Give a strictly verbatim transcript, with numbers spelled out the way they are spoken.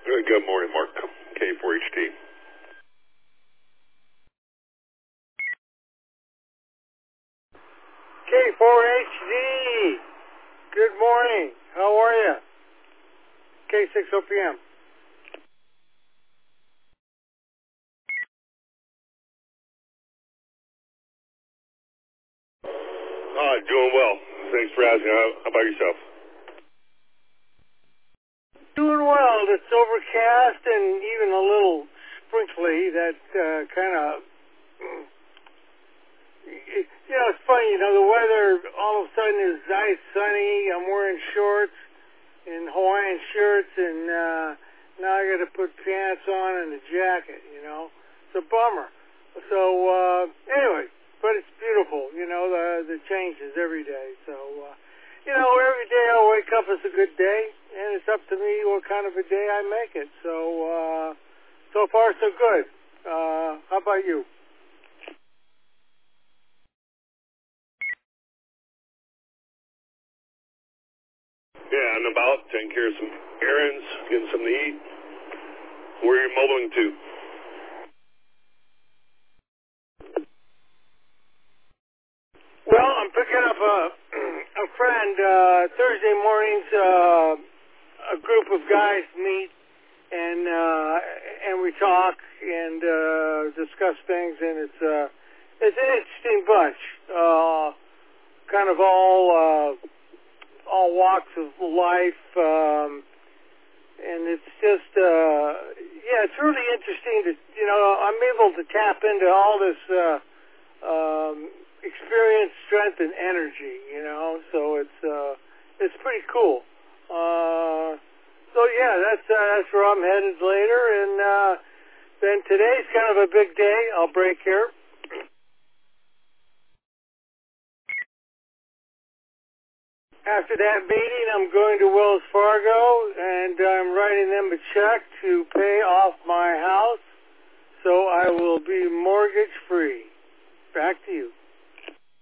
Good morning, Mark. K four H D. K four H D. Good morning. How are you? K six O P M. Ah, doing well. Thanks for asking. How, how about yourself? Doing well. It's overcast and even a little sprinkly. That uh, kind of, you know, it's funny. You know, the weather all of a sudden is nice, sunny. I'm wearing shorts and Hawaiian shirts, and uh, now I got to put pants on and a jacket. You know, it's a bummer. So uh, anyway, but it's beautiful. You know, the the changes every day. So uh, you know, every day I wake up is a good day, and it's up to me what kind of a day I make it. So uh, so far so good. Uh, how about you? Yeah, I'm about taking care of some errands, getting something to eat. Where are you mobiling to? Well, I'm picking up a a friend uh, Thursday mornings. Uh, a group of guys meet and uh, and we talk and uh, discuss things, and it's uh, it's an interesting bunch. Uh, kind of all uh, all walks of life, um, and it's just uh, yeah, it's really interesting to you know I'm able to tap into all this. Uh, um, experience, strength, and energy, you know, so it's uh, it's pretty cool. Uh, so yeah, that's uh, that's where I'm headed later, and uh, then today's kind of a big day. I'll break here. After that meeting, I'm going to Wells Fargo, and I'm writing them a check to pay off my house, so I will be mortgage free. Back to you.